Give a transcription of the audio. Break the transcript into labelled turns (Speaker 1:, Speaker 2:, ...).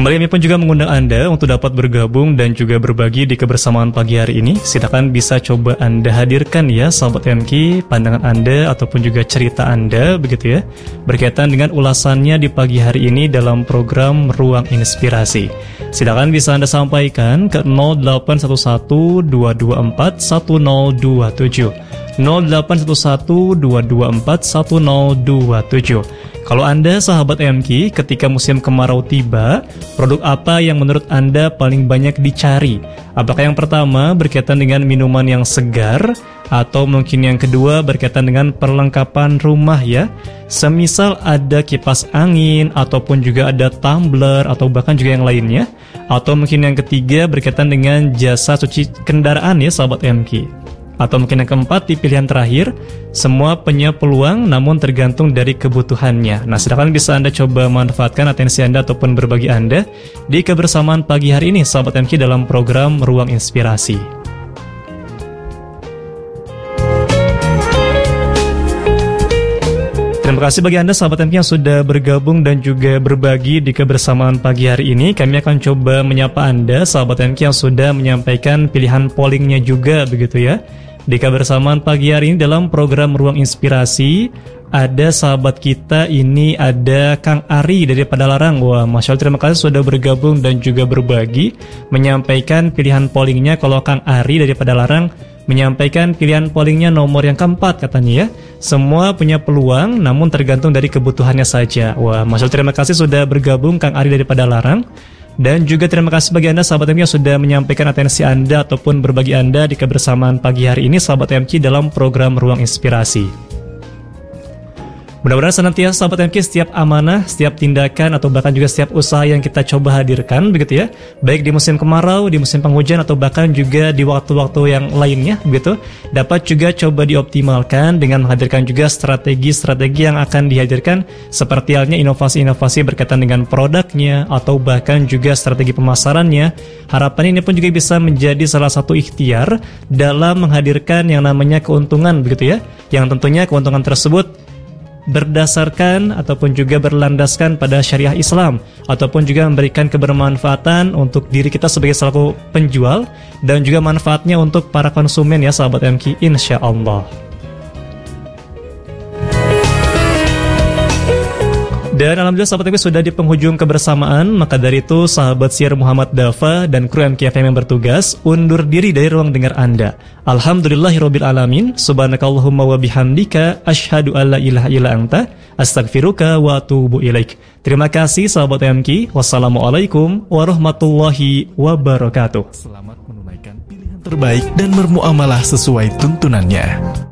Speaker 1: Kembali kami pun juga mengundang Anda untuk dapat bergabung dan juga berbagi di kebersamaan pagi hari ini. Silakan bisa coba Anda hadirkan ya sahabat MK, pandangan Anda ataupun juga cerita Anda begitu ya, berkaitan dengan ulasannya di pagi hari ini dalam program Ruang Inspirasi. Silakan bisa Anda sampaikan ke 0811-224-1027 0811-224-1027. Kalau Anda sahabat MK, ketika musim kemarau tiba, produk apa yang menurut Anda paling banyak dicari? Apakah yang pertama berkaitan dengan minuman yang segar, atau mungkin yang kedua berkaitan dengan perlengkapan rumah ya? Semisal ada kipas angin, ataupun juga ada tumbler, atau bahkan juga yang lainnya. Atau mungkin yang ketiga berkaitan dengan jasa cuci kendaraan ya sahabat MK. Atau mungkin yang keempat di pilihan terakhir, semua punya peluang namun tergantung dari kebutuhannya. Nah, silakan bisa Anda coba manfaatkan atensi Anda ataupun berbagi Anda di kebersamaan pagi hari ini sahabat MK dalam program Ruang Inspirasi. Terima kasih bagi Anda sahabat MK yang sudah bergabung dan juga berbagi di kebersamaan pagi hari ini. Kami akan coba menyapa Anda sahabat MK yang sudah menyampaikan pilihan pollingnya juga begitu ya. Di kebersamaan pagi hari ini dalam program Ruang Inspirasi, ada sahabat kita ini, ada Kang Ari dari Padalarang. Wah, Masya Allah, terima kasih sudah bergabung dan juga berbagi menyampaikan pilihan pollingnya. Kalau Kang Ari dari Padalarang menyampaikan pilihan pollingnya nomor yang keempat katanya ya. Semua punya peluang namun tergantung dari kebutuhannya saja. Wah, Masya Allah, terima kasih sudah bergabung Kang Ari dari Padalarang. Dan juga terima kasih bagi Anda sahabat MK yang sudah menyampaikan atensi Anda ataupun berbagi Anda di kebersamaan pagi hari ini sahabat MK dalam program Ruang Inspirasi. Mudah-mudahan senantiasa sahabat MK setiap amanah, setiap tindakan atau bahkan juga setiap usaha yang kita coba hadirkan begitu ya, baik di musim kemarau, di musim penghujan atau bahkan juga di waktu-waktu yang lainnya begitu, dapat juga coba dioptimalkan dengan menghadirkan juga strategi-strategi yang akan dihadirkan seperti halnya inovasi-inovasi berkaitan dengan produknya atau bahkan juga strategi pemasarannya. Harapan ini pun juga bisa menjadi salah satu ikhtiar dalam menghadirkan yang namanya keuntungan begitu ya, yang tentunya keuntungan tersebut berdasarkan ataupun juga berlandaskan pada syariah Islam ataupun juga memberikan kebermanfaatan untuk diri kita sebagai selaku penjual dan juga manfaatnya untuk para konsumen ya sahabat MK insyaallah. Dan alhamdulillah sahabat MK sudah di penghujung kebersamaan, maka dari itu sahabat Syiar Muhammad Dafa dan kru MK FM yang bertugas undur diri dari ruang dengar Anda. Alhamdulillahirabbil alamin, subhanakallahumma wa bihamdika asyhadu alla ilaha illa anta astaghfiruka wa atubu ilaik. Terima kasih sahabat MK. Wassalamualaikum warahmatullahi wabarakatuh.
Speaker 2: Selamat menunaikan pilihan terbaik dan bermuamalah sesuai tuntunannya.